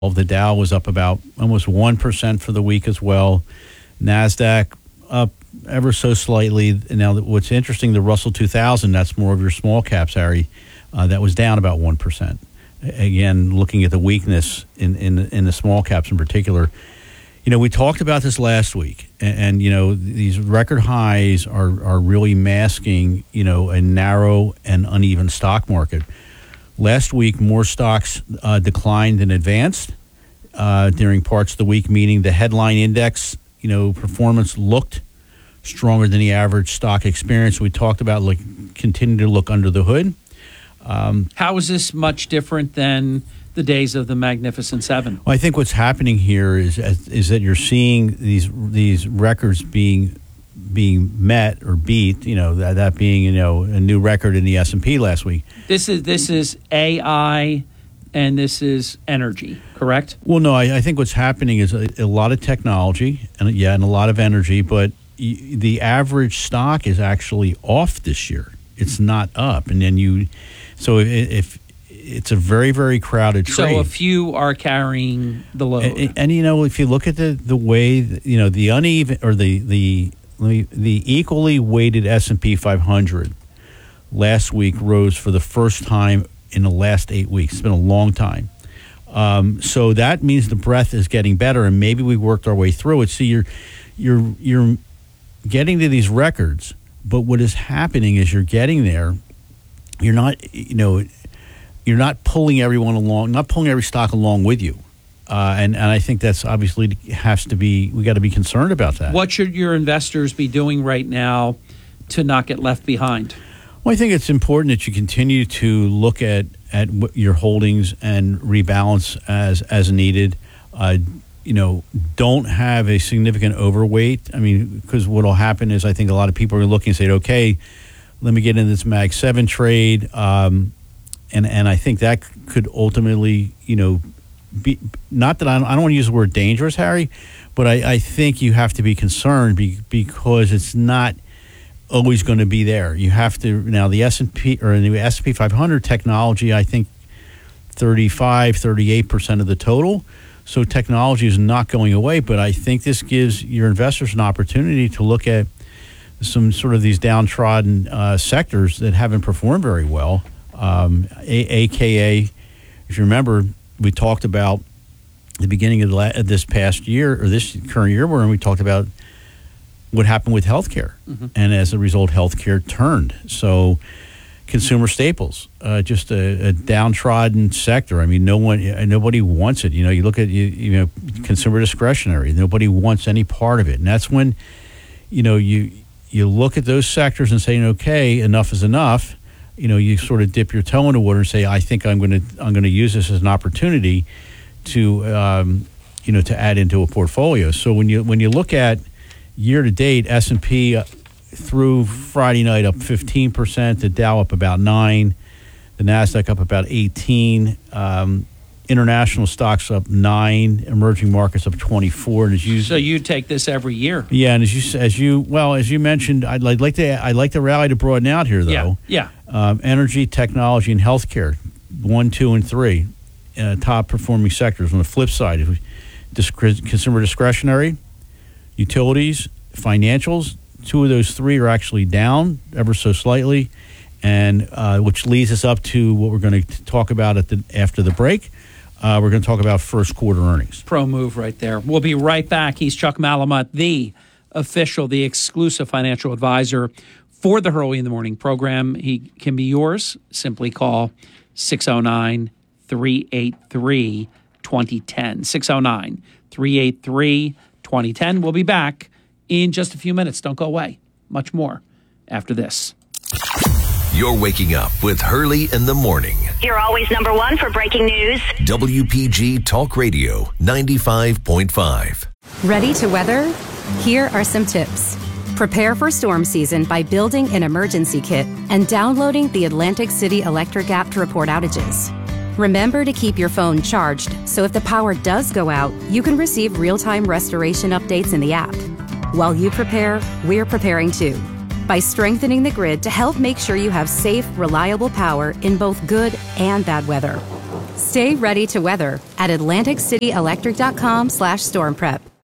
The Dow was up about almost 1% for the week as well. NASDAQ up ever so slightly. Now, what's interesting, the Russell 2000, that's more of your small caps, Harry, that was down about 1%. Again, looking at the weakness in the small caps in particular. We talked about this last week, and these record highs are really masking, a narrow and uneven stock market. Last week, more stocks declined than advanced during parts of the week, meaning the headline index, performance looked stronger than the average stock experience. We talked about continue to look under the hood. How is this much different than the days of the Magnificent Seven? Well, I think what's happening here is that you're seeing these records being met or beat. That being a new record in the S&P last week. This is AI, and this is energy, correct? Well, no. I think what's happening is a lot of technology and a lot of energy, but the average stock is actually off this year. It's not up, and then so if it's a very, very crowded trade. So a few are carrying the load. And if you look at the way, the uneven or the equally weighted S&P 500 last week rose for the first time in the last 8 weeks. It's been a long time. So that means the breadth is getting better, and maybe we worked our way through it. See, you're getting to these records, but what is happening is you're getting there. You're not pulling everyone along, not pulling every stock along with you. And I think that's obviously has to be, we got to be concerned about that. What should your investors be doing right now to not get left behind? Well, I think it's important that you continue to look at your holdings and rebalance as needed. Don't have a significant overweight. I mean, because what will happen is I think a lot of people are looking and say, okay, let me get into this Mag 7 trade. And I think that could ultimately, be, not that I don't want to use the word dangerous, Harry, but I think you have to be concerned because it's not always going to be there. You have to, now the S&P or the S&P 500 technology, I think 38% of the total. So technology is not going away, but I think this gives your investors an opportunity to look at some sort of these downtrodden sectors that haven't performed very well. AKA, if you remember, we talked about the beginning of this past year or this current year, where we talked about what happened with healthcare, and as a result, healthcare turned. So, consumer staples, just a downtrodden sector. I mean, nobody wants it. You look at consumer discretionary. Nobody wants any part of it, and that's when you look at those sectors and say, okay, enough is enough. You sort of dip your toe in the water and say, I think I'm going to use this as an opportunity to to add into a portfolio. So when you look at year to date, S&P through Friday night up 15%, the Dow up about 9%, the NASDAQ up about 18%, international stocks up 9%, emerging markets up 24%. And so you take this every year, yeah. And as you mentioned, I'd like to rally to broaden out here though. Yeah. Energy, technology, and healthcare, 1, 2, and 3, top performing sectors. On the flip side, consumer discretionary, utilities, financials, 2 of those 3 are actually down ever so slightly, and which leads us up to what we're going to talk about after the break. We're going to talk about first quarter earnings. Pro move right there. We'll be right back. He's Chuck Malamut, the exclusive financial advisor for the Hurley in the Morning program. He can be yours. Simply call 609-383-2010. 609-383-2010. We'll be back in just a few minutes. Don't go away. Much more after this. You're waking up with Hurley in the Morning. You're always number one for breaking news. WPG Talk Radio 95.5. Ready to weather? Here are some tips. Prepare for storm season by building an emergency kit and downloading the Atlantic City Electric app to report outages. Remember to keep your phone charged so if the power does go out, you can receive real-time restoration updates in the app. While you prepare, we're preparing too, by strengthening the grid to help make sure you have safe, reliable power in both good and bad weather. Stay ready to weather at AtlanticCityElectric.com/storm prep.